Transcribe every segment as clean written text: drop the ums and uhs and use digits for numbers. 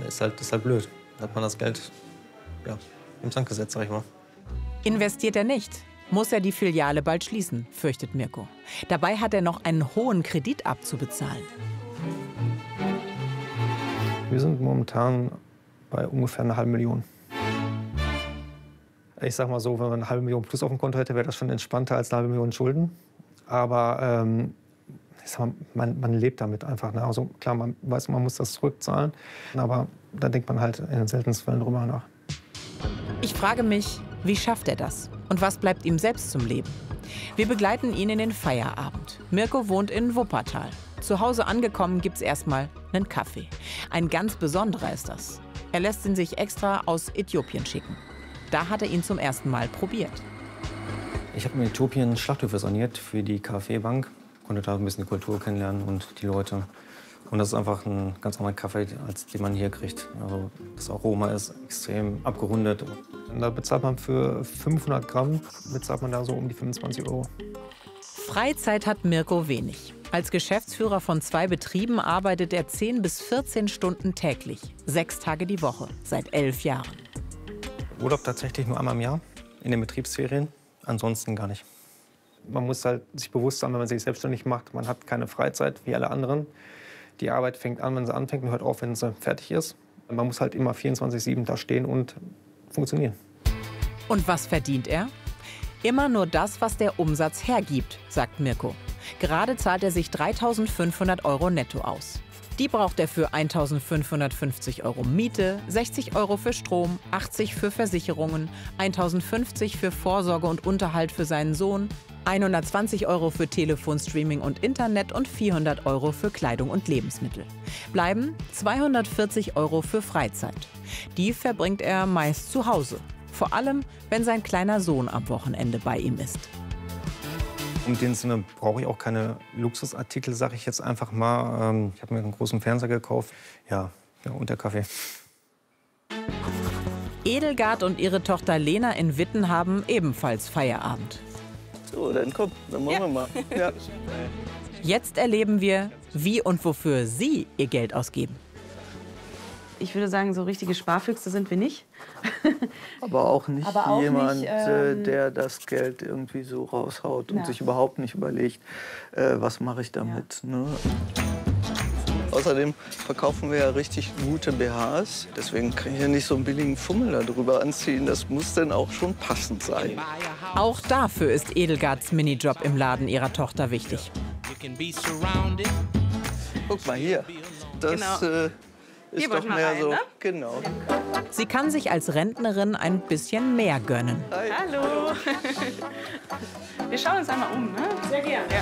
ist halt blöd. Dann hat man das Geld ja, im Sand gesetzt, sag ich mal. Investiert er nicht, muss er die Filiale bald schließen, fürchtet Mirko. Dabei hat er noch einen hohen Kredit abzubezahlen. Wir sind momentan bei ungefähr einer halben Million. Ich sag mal so, wenn man eine halbe Million plus auf dem Konto hätte, wäre das schon entspannter als eine halbe Million Schulden. Aber ich sag mal, man lebt damit einfach. Ne? Also klar, man weiß, man muss das zurückzahlen. Aber da denkt man halt in den seltensten Fällen drüber nach. Ich frage mich, wie schafft er das? Und was bleibt ihm selbst zum Leben? Wir begleiten ihn in den Feierabend. Mirko wohnt in Wuppertal. Zu Hause angekommen gibt's erstmal einen Kaffee. Ein ganz besonderer ist das. Er lässt ihn sich extra aus Äthiopien schicken. Da hat er ihn zum ersten Mal probiert. Ich habe in Äthiopien Schlachthöfe saniert für die KfW-Bank. Konnte da ein bisschen die Kultur kennenlernen und die Leute. Und das ist einfach ein ganz anderer Kaffee, als den man hier kriegt. Also das Aroma ist extrem abgerundet. Und da bezahlt man für 500 Gramm bezahlt man da so um die 25 Euro. Freizeit hat Mirko wenig. Als Geschäftsführer von 2 Betrieben arbeitet er 10 bis 14 Stunden täglich, 6 Tage die Woche, seit 11 Jahren. Urlaub tatsächlich nur einmal im Jahr, in den Betriebsferien, ansonsten gar nicht. Man muss halt sich bewusst sein, wenn man sich selbstständig macht, man hat keine Freizeit wie alle anderen. Die Arbeit fängt an, wenn sie anfängt und hört auf, wenn sie fertig ist. Man muss halt immer 24/7 da stehen und funktionieren. Und was verdient er? Immer nur das, was der Umsatz hergibt, sagt Mirko. Gerade zahlt er sich 3.500 Euro netto aus. Die braucht er für 1.550 Euro Miete, 60 Euro für Strom, 80 für Versicherungen, 1.050 für Vorsorge und Unterhalt für seinen Sohn, 120 Euro für Telefon, Streaming und Internet und 400 Euro für Kleidung und Lebensmittel. Bleiben 240 Euro für Freizeit. Die verbringt er meist zu Hause. Vor allem, wenn sein kleiner Sohn am Wochenende bei ihm ist. In dem Sinne brauche ich auch keine Luxusartikel, sage ich jetzt einfach mal. Ich habe mir einen großen Fernseher gekauft. Ja, und der Kaffee. Edelgard und ihre Tochter Lena in Witten haben ebenfalls Feierabend. So, dann komm, dann machen wir mal. Ja. Jetzt erleben wir, wie und wofür sie ihr Geld ausgeben. Ich würde sagen, so richtige Sparfüchse sind wir nicht. Aber auch nicht Aber auch jemand, nicht, der das Geld irgendwie so raushaut und sich überhaupt nicht überlegt, was mache ich damit. Ne? Außerdem verkaufen wir ja richtig gute BHs. Deswegen kann ich ja nicht so einen billigen Fummel da drüber anziehen. Das muss dann auch schon passend sein. Auch dafür ist Edelgards Minijob im Laden ihrer Tochter wichtig. Guck mal hier. Das ist doch mehr so. Ne? Genau. Sie kann sich als Rentnerin ein bisschen mehr gönnen. Hi. Hallo. Wir schauen uns einmal um, ne? Sehr gerne. Ja.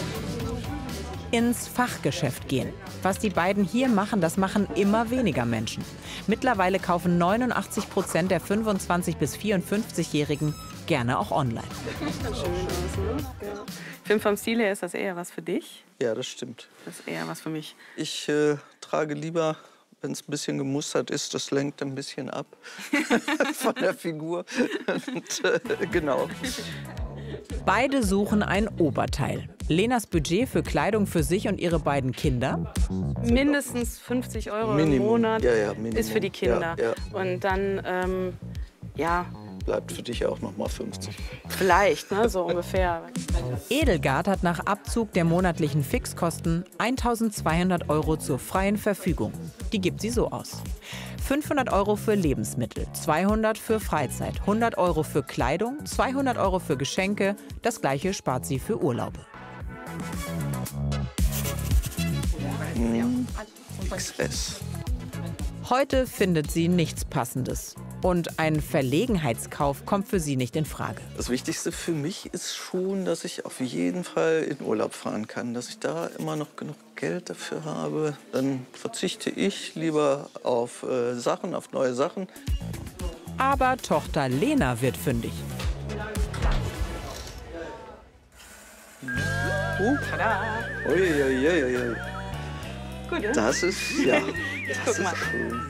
Ins Fachgeschäft gehen. Was die beiden hier machen, das machen immer weniger Menschen. Mittlerweile kaufen 89% der 25- bis 54-Jährigen gerne auch online. Schön aus, ne? Ich finde, vom Stil her ist das eher was für dich. Ja, das stimmt. Das ist eher was für mich. Ich trage lieber, wenn es ein bisschen gemustert ist, das lenkt ein bisschen ab von der Figur. Und, genau. Beide suchen ein Oberteil. Lenas Budget für Kleidung für sich und ihre beiden Kinder? Mindestens 50 Euro Minimum. im Monat Minimum. ist für die Kinder. Ja. Und dann, ja, Bleibt für dich auch noch mal 50. vielleicht, ne, so ungefähr. Edelgard hat nach Abzug der monatlichen Fixkosten 1.200 Euro zur freien Verfügung. Die gibt sie so aus. 500 Euro für Lebensmittel, 200 für Freizeit, 100 Euro für Kleidung, 200 Euro für Geschenke. Das Gleiche spart sie für Urlaube. XS. Heute findet sie nichts Passendes. Und ein Verlegenheitskauf kommt für sie nicht in Frage. Das Wichtigste für mich ist schon, dass ich auf jeden Fall in Urlaub fahren kann. Dass ich da immer noch genug Geld dafür habe. Dann verzichte ich lieber auf Sachen, auf neue Sachen. Aber Tochter Lena wird fündig. Uiuiuiui. Gut, ne? Das ist, ja, das Guck mal. ist schön.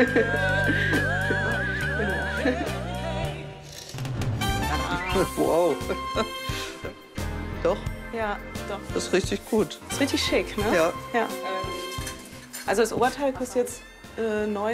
Wow. Doch, Ja, doch. das ist richtig gut. Ist richtig schick, ne? Ja. Ja. Also das Oberteil kostet jetzt neu